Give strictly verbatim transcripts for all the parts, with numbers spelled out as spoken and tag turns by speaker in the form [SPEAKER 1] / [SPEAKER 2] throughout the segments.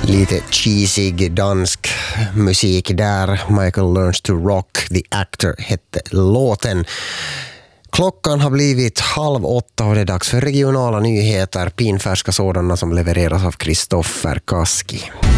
[SPEAKER 1] Lite cheesig dansk musik där. Michael Learns to Rock, The Actor hette låten. Klockan har blivit halv åtta och det är dags för regionala nyheter. Pinfärska sådana som levereras av Kristoffer Kaski.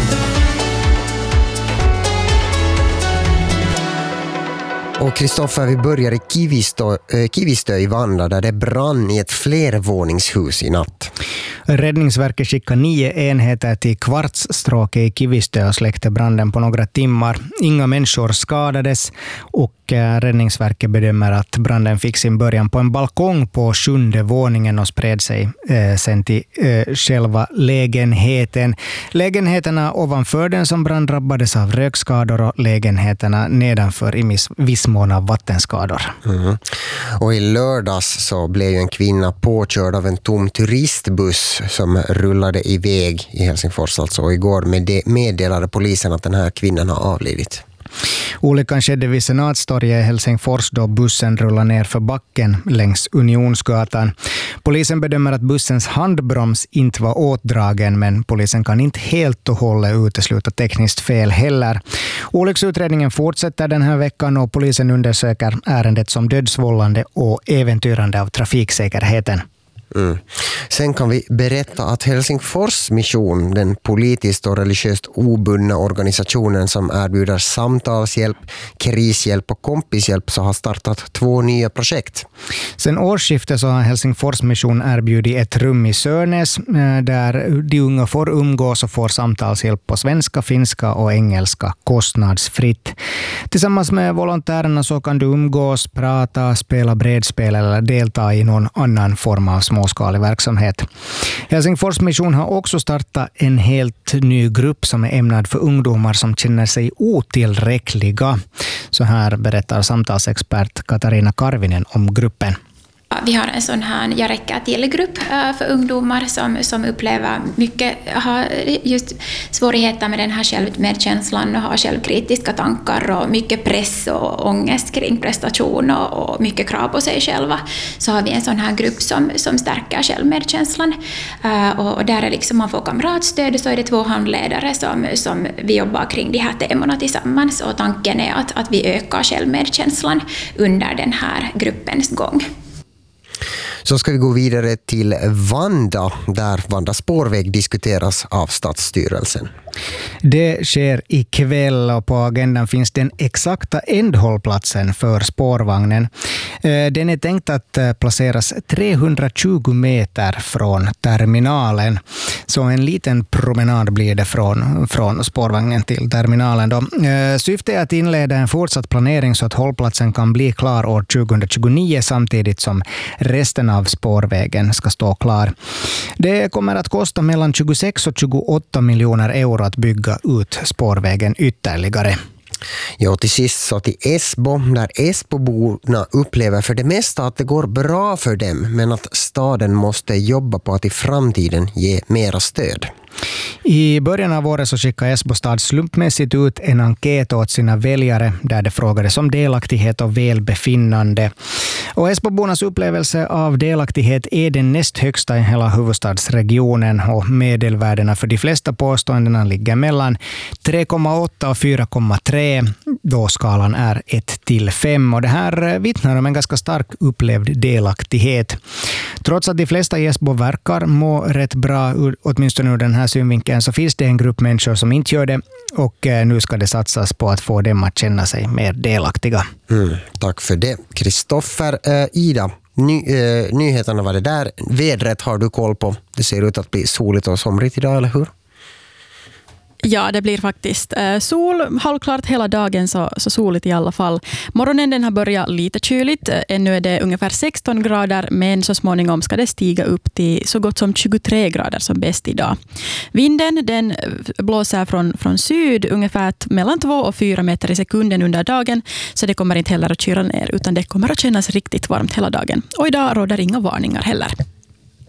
[SPEAKER 1] Och Kristoffer, vi börjar i Kivistö, äh, Kivistö i Vanda där det brann i ett flervåningshus i natt.
[SPEAKER 2] Räddningsverket skickade nio enheter till Kvartsstråke i Kivistö och släckte branden på några timmar. Inga människor skadades och Räddningsverket bedömer att branden fick sin början på en balkong på sjunde våningen och spred sig eh, sen till eh, själva lägenheten. Lägenheterna ovanför den som brann drabbades av rökskador och lägenheterna nedanför i viss mån av vattenskador. Mm.
[SPEAKER 1] Och i lördags så blev en kvinna påkörd av en tom turistbuss som rullade iväg i Helsingfors. Alltså. Och igår meddelade polisen att den här kvinnan har avlidit.
[SPEAKER 2] Olyckan skedde vid Senatstorget i Helsingfors då bussen rullade ner för backen längs Unionsgatan. Polisen bedömer att bussens handbroms inte var åtdragen, men polisen kan inte helt och hållet utesluta tekniskt fel heller. Olycksutredningen fortsätter den här veckan och polisen undersöker ärendet som dödsvållande och äventyrande av trafiksäkerheten.
[SPEAKER 1] Mm. Sen kan vi berätta att Helsingfors mission, den politiskt och religiöst obundna organisationen som erbjuder samtalshjälp, krishjälp och kompishjälp, så har startat två nya projekt.
[SPEAKER 2] Sen årsskiftet så har Helsingfors mission erbjudit ett rum i Sörnäs där de unga får umgås och får samtalshjälp på svenska, finska och engelska kostnadsfritt. Tillsammans med volontärerna så kan du umgås, prata, spela brädspel eller delta i någon annan form av småskalig verksamhet. Helsingfors mission har också startat en helt ny grupp som är ämnad för ungdomar som känner sig otillräckliga. Så här berättar samtalsexpert Katarina Karvinen om gruppen.
[SPEAKER 3] Vi har en sån här jag räcker till-grupp för ungdomar som, som upplever mycket, har just svårigheter med den här självmedkänslan och har självkritiska tankar och mycket press och ångest kring prestation och, och mycket krav på sig själva. Så har vi en sån här grupp som, som stärker självmedkänslan och, och där är liksom man får kamratstöd, så är det två handledare som, som vi jobbar kring de här temorna tillsammans, och tanken är att, att vi ökar självmedkänslan under den här gruppens gång.
[SPEAKER 1] Så ska vi gå vidare till Vanda, där Vanda spårväg diskuteras av Stadsstyrelsen.
[SPEAKER 2] Det sker ikväll och på agendan finns den exakta ändhållplatsen för spårvagnen. Den är tänkt att placeras trehundratjugo meter från terminalen. Så en liten promenad blir det från, från spårvagnen till terminalen. Då. Syftet är att inleda en fortsatt planering så att hållplatsen kan bli klar år tjugohundratjugonio samtidigt som resten av spårvägen ska stå klar. Det kommer att kosta mellan tjugosex och tjugoåtta miljoner euro att bygga ut spårvägen ytterligare.
[SPEAKER 1] Ja, till sist så till Esbo, där Esboborna upplever för det mesta att det går bra för dem, men att staden måste jobba på att i framtiden ge mera stöd.
[SPEAKER 2] I början av året så skickade Esbo stad slumpmässigt ut en enkät åt sina väljare där det frågades om delaktighet och välbefinnande. Och Esbobornas upplevelse av delaktighet är den näst högsta i hela huvudstadsregionen, och medelvärdena för de flesta påståendena ligger mellan tre komma åtta och fyra komma tre, då skalan är ett till fem, och det här vittnar om en ganska stark upplevd delaktighet. Trots att de flesta i Esbo verkar må rätt bra, åtminstone ur den här synvinkeln, så finns det en grupp människor som inte gör det, och nu ska det satsas på att få dem att känna sig mer delaktiga.
[SPEAKER 1] Mm, tack för det, Kristoffer. Uh, Ida, ny, uh, nyheterna var det där. Vädret har du koll på. Det ser ut att bli soligt och somrigt idag, eller hur?
[SPEAKER 4] Ja, det blir faktiskt eh, sol, halvklart hela dagen, så, så soligt i alla fall. Morgonen den har börjat lite kyligt, ännu är det ungefär sexton grader, men så småningom ska det stiga upp till så gott som tjugotre grader som bäst idag. Vinden den blåser från, från syd ungefär mellan två och fyra meter i sekunden under dagen, så det kommer inte heller att kyla ner, utan det kommer att kännas riktigt varmt hela dagen. Och idag råder inga varningar heller.